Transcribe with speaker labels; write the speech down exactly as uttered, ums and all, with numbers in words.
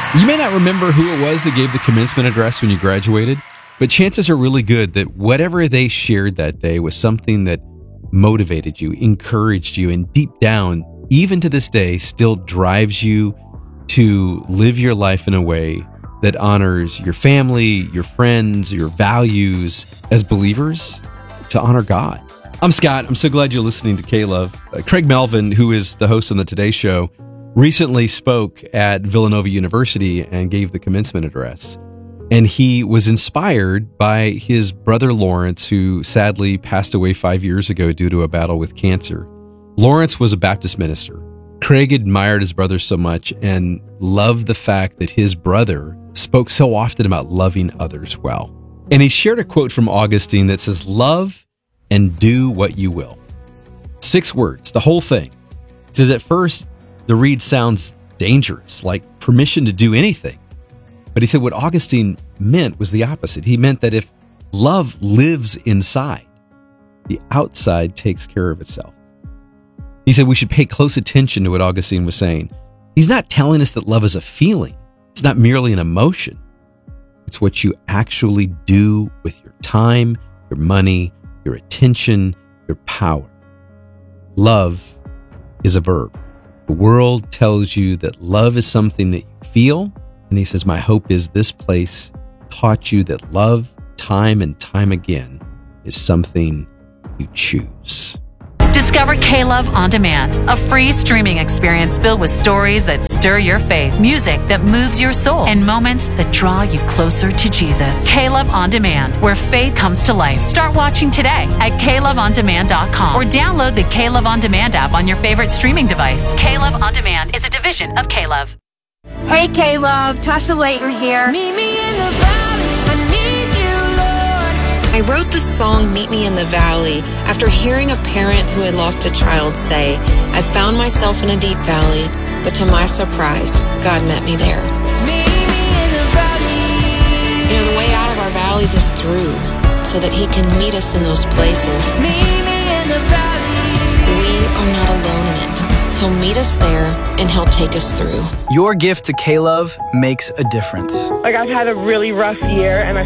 Speaker 1: You may not remember who it was that gave the commencement address when you graduated, but chances are really good that whatever they shared that day was something that motivated you, encouraged you, and deep down, even to this day, still drives you to live your life in a way that honors your family, your friends, your values as believers, to honor God. I'm Scott. I'm so glad you're listening to K-Love. Uh, Craig Melvin, who is the host on the Today Show, recently spoke at Villanova University and gave the commencement address. And he was inspired by his brother Lawrence, who sadly passed away five years ago due to a battle with cancer. Lawrence was a Baptist minister. Craig admired his brother so much and loved the fact that his brother spoke so often about loving others well. And he shared a quote from Augustine that says, "Love and do what you will." Six words, the whole thing. He says, at first, the read sounds dangerous, like permission to do anything. But he said what Augustine meant was the opposite. He meant that if love lives inside, the outside takes care of itself. He said we should pay close attention to what Augustine was saying. He's not telling us that love is a feeling. It's not merely an emotion. It's what you actually do with your time, your money, your attention, your power. Love is a verb. The world tells you that love is something that you feel. And he says, my hope is this place taught you that love, time and time again, is something you choose.
Speaker 2: Discover K-Love On Demand, a free streaming experience filled with stories that stir your faith, music that moves your soul, and moments that draw you closer to Jesus. K-Love On Demand, where faith comes to life. Start watching today at K Love On Demand dot com or download the K-Love On Demand app on your favorite streaming device. K-Love On Demand is a division of K-Love.
Speaker 3: Hey K-Love, Tasha Layton here. Meet me in the valley, I need you, Lord.
Speaker 4: I wrote the song Meet Me in the Valley after hearing a parent who had lost a child say, I found myself in a deep valley, but to my surprise, God met me there.
Speaker 3: Meet me in the valley.
Speaker 4: You know, the way out of our valleys is through, so that He can meet us in those places.
Speaker 3: Meet me in the valley.
Speaker 4: We are not alone in it. He'll meet us there, and He'll take us through.
Speaker 5: Your gift to K-Love makes a difference.
Speaker 6: Like, I've had a really rough year, and I